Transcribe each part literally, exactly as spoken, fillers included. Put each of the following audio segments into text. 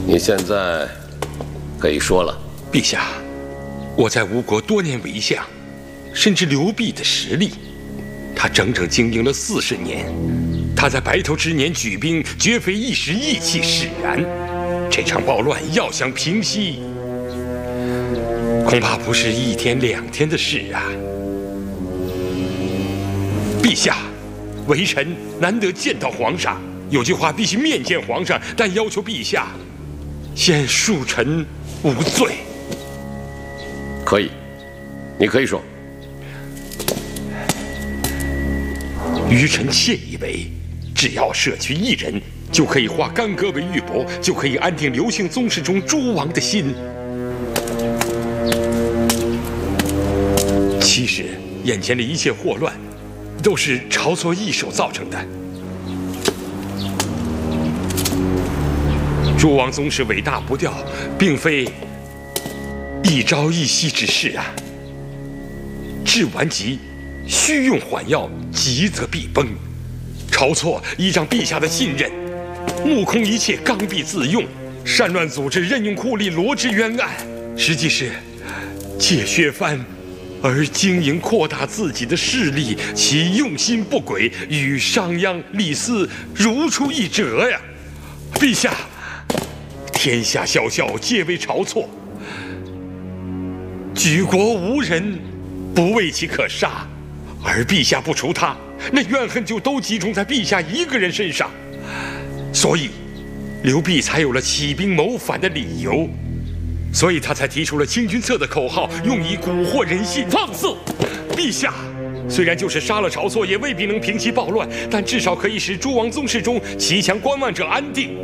你现在可以说了。 陛下，我在吴国多年为相，深知刘辟的实力。他整整经营了四十年，他在白头之年举兵，绝非一时意气使然。这场暴乱要想平息，恐怕不是一天两天的事啊！陛下，微臣难得见到皇上，有句话必须面见皇上，但要求陛下先恕臣无罪。 可以，你可以说。 愚臣窃以为，只要摄取一人，就可以化干戈为玉帛，就可以安定刘姓宗室中诸王的心。其实，眼前的一切祸乱，都是晁错一手造成的。诸王宗室尾大不掉，并非一朝一夕之事啊。治顽疾，须用缓药，急则必崩。晁错依仗陛下的信任，目空一切，刚愎自用，擅乱组织，任用酷吏，罗织冤案，实际是借削藩而经营扩大自己的势力，其用心不轨，与商鞅、李斯如出一辙呀！陛下，天下小小皆为晁错，举国无人不为其可杀，而陛下不除他，那怨恨就都集中在陛下一个人身上，所以刘辟才有了起兵谋反的理由，所以他才提出了清君侧的口号，用以蛊惑人心。放肆！陛下，虽然就是杀了晁错，也未必能平息暴乱，但至少可以使诸王宗室中骑墙观望者安定。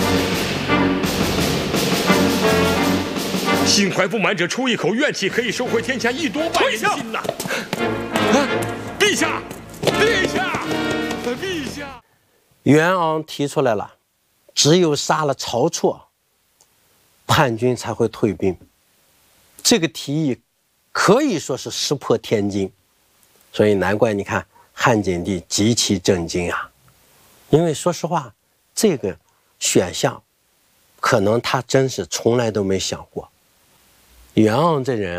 心怀不满者出一口怨气，可以收回天下一多半人心呐！啊，陛下，陛下，陛下！ 袁昂提出来了，只有杀了晁错，叛军才会退兵。这个提议可以说是石破天惊，所以难怪你看汉景帝极其震惊啊！因为说实话，这个选项可能他真是从来都没想过。袁昂这人